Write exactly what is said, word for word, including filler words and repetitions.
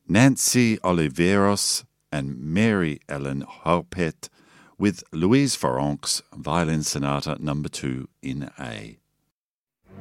Nancy Oliveros and Mary Ellen Harpet with Louise Farrenc's Violin Sonata number two in A.